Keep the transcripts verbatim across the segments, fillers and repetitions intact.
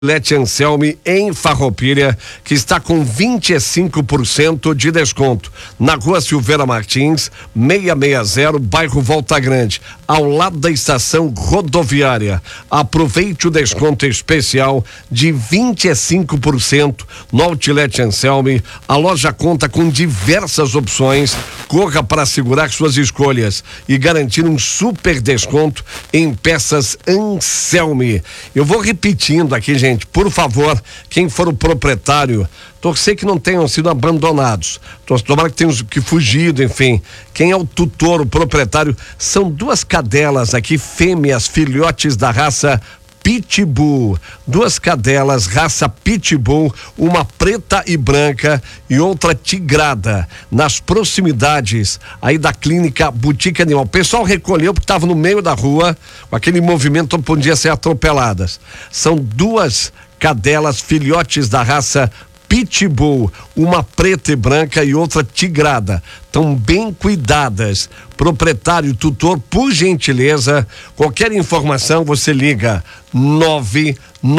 Outlet Anselmi em Farroupilha, que está com vinte e cinco por cento de desconto. Na rua Silveira Martins, seiscentos e sessenta, bairro Volta Grande, ao lado da estação rodoviária. Aproveite o desconto especial de vinte e cinco por cento no Outlet Anselmi. A loja conta com diversas opções. Corra para assegurar suas escolhas e garantir um super desconto em peças Anselmi. Eu vou repetindo aqui, gente. Por favor, quem for o proprietário, torcer que não tenham sido abandonados, tomara que tenham que fugido, enfim. Quem é o tutor, o proprietário, são duas cadelas aqui, fêmeas, filhotes da raça Pitbull, duas cadelas, raça Pitbull, uma preta e branca e outra tigrada, nas proximidades aí da clínica Boutique Animal. O pessoal recolheu porque estava no meio da rua, com aquele movimento onde podiam ser atropeladas. São duas cadelas, filhotes da raça Pitbull, uma preta e branca e outra tigrada. Estão bem cuidadas. Proprietário, tutor, por gentileza, qualquer informação você liga nove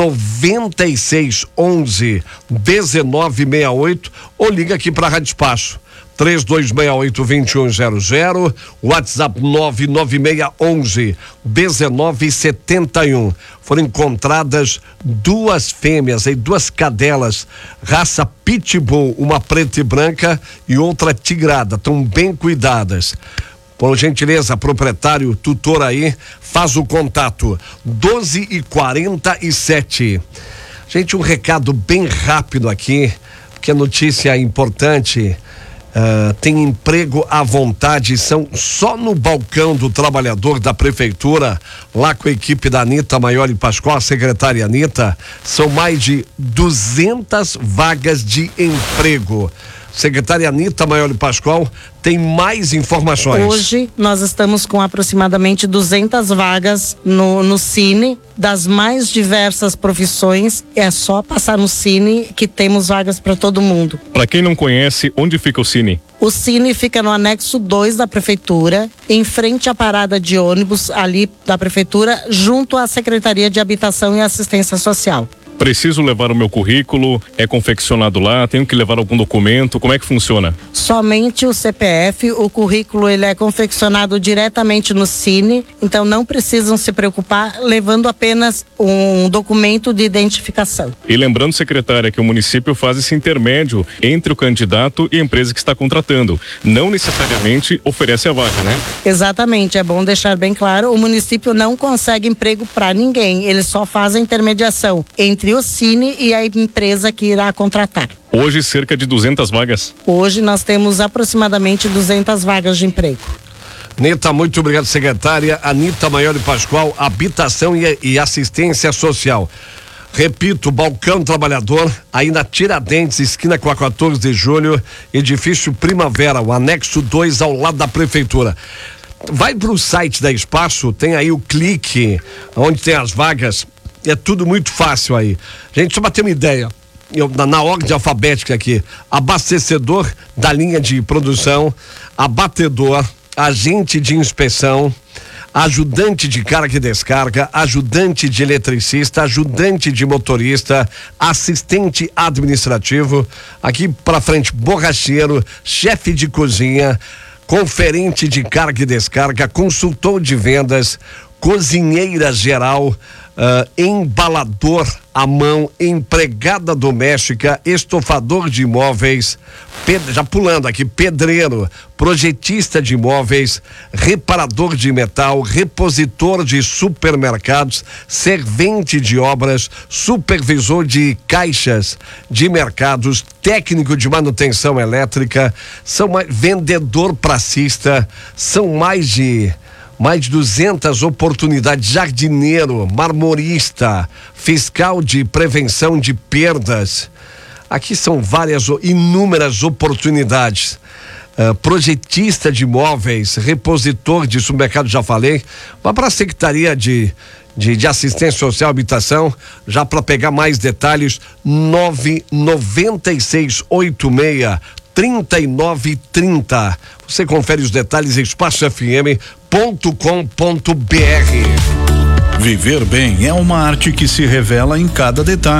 nove seis onze dezenove sessenta e oito ou liga aqui para a Rádio Espaço. três dois seis oito, dois um zero zero, WhatsApp nove nove seis onze dezenove setenta e um. Foram encontradas duas fêmeas e duas cadelas, raça Pitbull, uma preta e branca e outra tigrada. Estão bem cuidadas. Por gentileza, proprietário, tutor aí, faz o contato. doze e quarenta e sete. Gente, um recado bem rápido aqui, que a notícia é importante. Uh, tem emprego à vontade, são só no balcão do trabalhador da prefeitura, lá com a equipe da Anita Maioli Pascoal, a secretária Anita, são mais de duzentas vagas de emprego. Secretária Anita Maioli Pascoal tem mais informações. Hoje nós estamos com aproximadamente duzentas vagas no, no Cine, das mais diversas profissões. É só passar no Cine que temos vagas para todo mundo. Para quem não conhece, onde fica o Cine? O Cine fica no anexo dois da prefeitura, em frente à parada de ônibus ali da prefeitura, junto à Secretaria de Habitação e Assistência Social. Preciso levar o meu currículo, é confeccionado lá, tenho que levar algum documento, como é que funciona? Somente o C P F, o currículo ele é confeccionado diretamente no Cine, então não precisam se preocupar levando apenas um documento de identificação. E lembrando, secretária, que o município faz esse intermédio entre o candidato e a empresa que está contratando, não necessariamente oferece a vaga, né? Exatamente, é bom deixar bem claro, o município não consegue emprego para ninguém, ele só faz a intermediação entre o Cine e a empresa que irá contratar. Hoje cerca de duzentas vagas. Hoje nós temos aproximadamente duzentas vagas de emprego. Nita, muito obrigado, secretária. Anita Maioli Pascoal, Habitação e, e Assistência Social. Repito, Balcão Trabalhador, aí na Tiradentes, esquina com a quatorze de julho, edifício Primavera, o anexo dois ao lado da prefeitura. Vai para o site da Espaço, tem aí o clique, onde tem as vagas. É tudo muito fácil aí. Gente, só para ter uma ideia, eu, na, na ordem alfabética aqui, abastecedor da linha de produção, abatedor, agente de inspeção, ajudante de carga e descarga, ajudante de eletricista, ajudante de motorista, assistente administrativo, aqui para frente, borracheiro, chefe de cozinha, conferente de carga e descarga, consultor de vendas, cozinheira geral, Uh, embalador à mão, empregada doméstica, estofador de imóveis, ped- já pulando aqui, pedreiro, projetista de imóveis, reparador de metal, repositor de supermercados, servente de obras, supervisor de caixas de mercados, técnico de manutenção elétrica, são mais, vendedor pracista, são mais de Mais de duzentas oportunidades, jardineiro, marmorista, fiscal de prevenção de perdas. Aqui são várias, inúmeras oportunidades. Uh, projetista de imóveis, repositor de supermercado, já falei. Vá para a Secretaria de, de, de Assistência Social e Habitação, já para pegar mais detalhes, nove nove seis oito seis trinta e nove trinta. Você confere os detalhes em espaço f m ponto com ponto b r. Viver bem é uma arte que se revela em cada detalhe.